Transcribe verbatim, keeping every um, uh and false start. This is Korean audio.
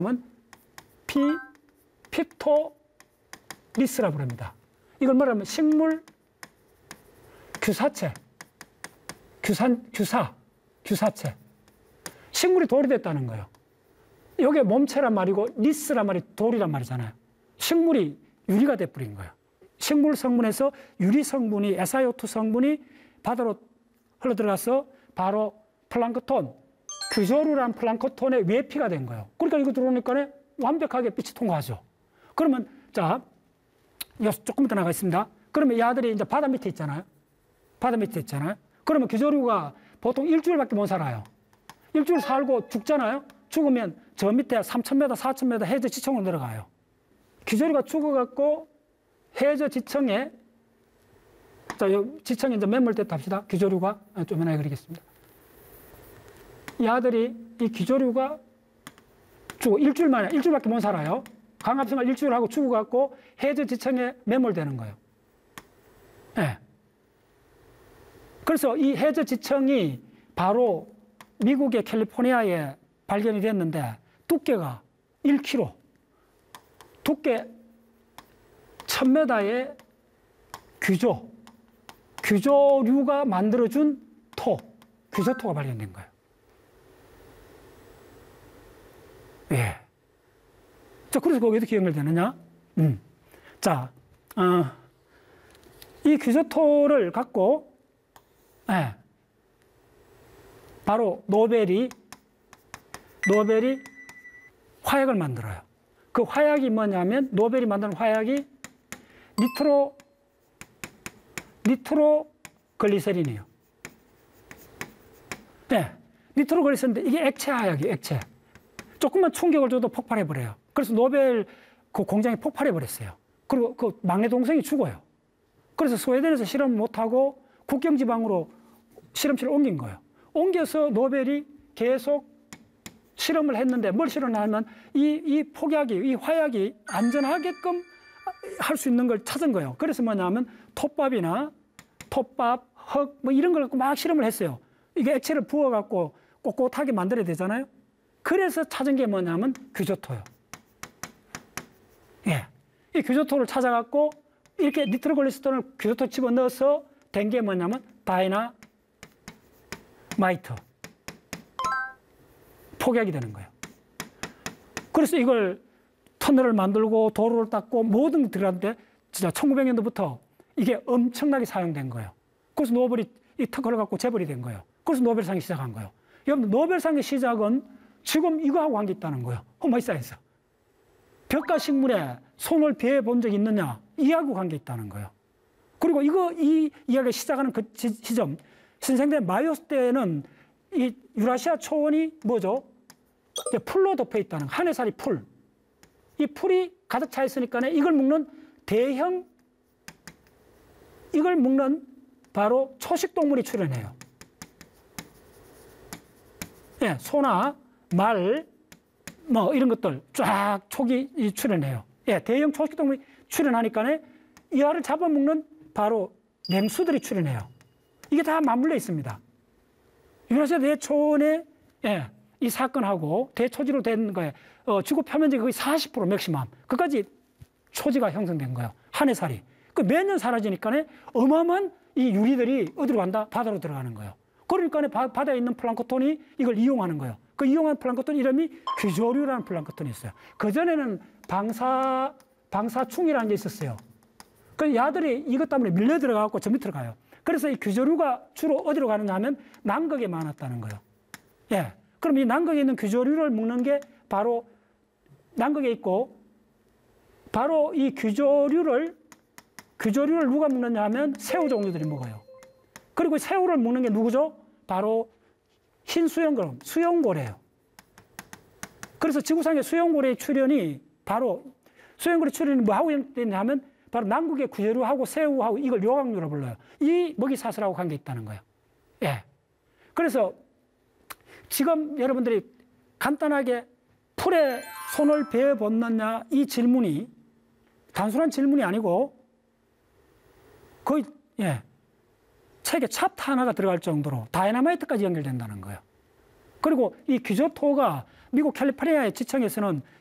피, 핍토리스라고 합니다. 이걸 말하면 식물 규사체, 규산, 규사, 규사체. 식물이 돌이 됐다는 거예요. 이게 몸체란 말이고 리스란 말이 돌이란 말이잖아요. 식물이 유리가 돼버린 거예요. 식물 성분에서 유리 성분이, 에스아이오 투 성분이 바다로 흘러들어가서 바로 플랑크톤, 규조류란 플랑크톤의 외피가 된 거예요. 그러니까 이거 들어오니까 완벽하게 빛이 통과하죠. 그러면, 자, 조금 더 나가겠습니다. 그러면 이 아들이 이제 바다 밑에 있잖아요. 바다 밑에 있잖아요. 그러면 규조류가 보통 일주일밖에 못 살아요. 일주일 살고 죽잖아요. 죽으면 저 밑에 삼천 미터, 사천 미터 해저 지층으로 내려가요. 규조류가 죽어갖고 해저 지층에, 자, 요 지층에 이제 매몰됐다 합시다. 규조류가. 좀 해놔야 그리겠습니다. 이 아들이, 이 규조류가 죽어. 일주일 만에, 일주일밖에 못 살아요. 강압생활 일주일 하고 죽어갖고 해저 지층에 매몰되는 거예요. 예. 네. 그래서 이 해저 지층이 바로 미국의 캘리포니아에 발견이 됐는데 두께가 일 킬로미터, 두께 천 미터의 규조, 규조류가 만들어준 토, 규조토가 발견된 거예요. 예. 자, 그래서 거기 어떻게 연결되느냐? 음. 자, 어, 이 규조토를 갖고, 예, 바로 노벨이, 노벨이 화약을 만들어요. 그 화약이 뭐냐면, 노벨이 만드는 화약이 니트로, 니트로글리세린이에요. 네, 니트로글리세린인데 이게 액체 화약이에요, 액체. 조금만 충격을 줘도 폭발해버려요. 그래서 노벨 그 공장이 폭발해버렸어요. 그리고 그 막내 동생이 죽어요. 그래서 스웨덴에서 실험을 못하고 국경지방으로 실험실을 옮긴 거예요. 옮겨서 노벨이 계속 실험을 했는데 뭘 실험하면 이, 이 폭약이, 이 화약이 안전하게끔 할 수 있는 걸 찾은 거예요. 그래서 뭐냐면 톱밥이나 톱밥, 흙 뭐 이런 걸 갖고 막 실험을 했어요. 이게 액체를 부어갖고 꼿꼿하게 만들어야 되잖아요. 그래서 찾은 게 뭐냐면 규조토요. 예. 이 규조토를 찾아갖고 이렇게 니트로글리세린을 규조토 집어넣어서 된 게 뭐냐면 다이나마이트. 폭약이 되는 거예요. 그래서 이걸 터널을 만들고 도로를 닦고 모든 게 들어갔는데 진짜 천구백 년도부터 이게 엄청나게 사용된 거예요. 그래서 노벨이 이 특허를 갖고 재벌이 된 거예요. 그래서 노벨상이 시작한 거예요. 여러분, 노벨상의 시작은 지금 이거하고 관계 있다는 거예요. 홈마이사이언스. 벽과 식물에 손을 베어 본 적이 있느냐? 이하고 관계 있다는 거예요. 그리고 이거, 이 이야기를 시작하는 그 시점, 신생대 마이오스 때는 이 유라시아 초원이 뭐죠? 풀로 덮여 있다는 거. 한해살이 풀. 이 풀이 가득 차 있으니까 이걸 먹는 대형, 이걸 먹는 바로 초식동물이 출현해요. 예, 소나 말, 뭐 이런 것들 쫙 촉이 출현해요. 예, 대형 초식동물이 출현하니까 이 알을 잡아먹는 바로 맹수들이 출현해요. 이게 다 맞물려 있습니다. 유라시아 대초원의, 예, 이 사건하고 대초지로 된 거예요. 어, 지구 표면적이 거의 사십 퍼센트 맥시멈. 그까지 초지가 형성된 거예요. 한해살이. 그 매년 사라지니까 어마어마한 이 유리들이 어디로 간다? 바다로 들어가는 거예요. 그러니까 바, 바다에 있는 플랑크톤이 이걸 이용하는 거예요. 그 이용한 플랑크톤 이름이 규조류라는 플랑크톤이 있어요. 그전에는 방사, 방사충이라는 게 있었어요. 그 야들이 이것 때문에 밀려 들어가고 저 밑으로 가요. 그래서 이 규조류가 주로 어디로 가느냐 하면 남극에 많았다는 거예요. 예. 그럼 이 남극에 있는 규조류를 먹는 게 바로 남극에 있고, 바로 이 규조류를, 규조류를 누가 먹느냐 하면 새우 종류들이 먹어요. 그리고 새우를 먹는 게 누구죠? 바로 흰 수염고래, 수염고래예요. 그래서 지구상의 수염고래의 출현이 바로, 수염고래 출현이 뭐하고 연결되냐 면 바로 남극의 규조류하고 새우하고 이걸 요강류라고 불러요. 이 먹이사슬하고 관계 있다는 거예요. 예. 그래서 지금 여러분들이 간단하게 풀에 손을 베어 벗느냐 이 질문이 단순한 질문이 아니고 거의, 예, 책에 챕터 하나가 들어갈 정도로 다이너마이트까지 연결된다는 거예요. 그리고 이 귀저토가 미국 캘리포니아의 지청에서는